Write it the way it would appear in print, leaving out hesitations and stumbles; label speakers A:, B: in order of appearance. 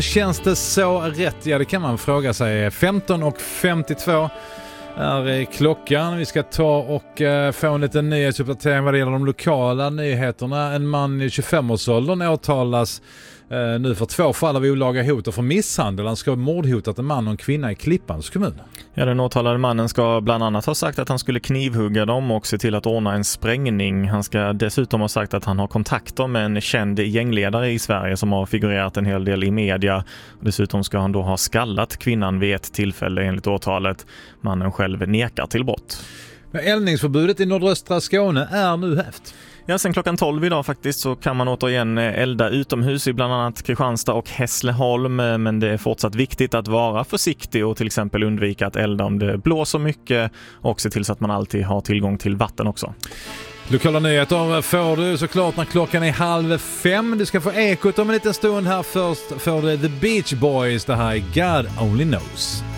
A: Känns det så rätt? Ja, det kan man fråga sig. 15:52 är klockan. Vi ska ta och få en liten nyhetsuppdatering vad det gäller de lokala nyheterna. En man i 25-årsåldern åtalas nu för 2 fall av olaga hot och för misshandel. Han ska ha mordhotat en man och en kvinna i Klippans kommun.
B: Ja, den åtalade mannen ska bland annat ha sagt att han skulle knivhugga dem och se till att ordna en sprängning. Han ska dessutom ha sagt att han har kontakter med en känd gängledare i Sverige som har figurerat en hel del i media. Dessutom ska han då ha skallat kvinnan vid ett tillfälle enligt åtalet. Mannen själv nekar till brott.
A: Eldningsförbudet i nordöstra Skåne är nu hävt.
B: Ja, sen klockan 12 idag faktiskt så kan man återigen elda utomhus i bland annat Kristianstad och Hässleholm, men det är fortsatt viktigt att vara försiktig och till exempel undvika att elda om det blåser mycket och se till så att man alltid har tillgång till vatten också.
A: Lokala nyheter får du såklart när klockan är 4:30. Du ska få ekot om en liten stund. Här först får du The Beach Boys. Det här är God Only Knows.